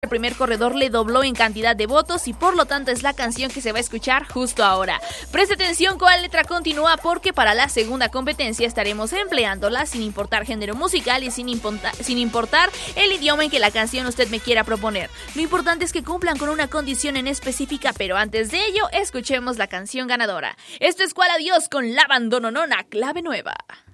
El primer corredor le dobló en cantidad de votos y por lo tanto es la canción que se va a escuchar justo ahora. Preste atención cuál letra continúa porque para la segunda competencia estaremos empleándola sin importar género musical y sin importar el idioma en que la canción usted me quiera proponer. Lo importante es que cumplan con una condición en específica, pero antes de ello escuchemos la canción ganadora. Esto es Cuál Adiós con La Abandononona, clave nueva.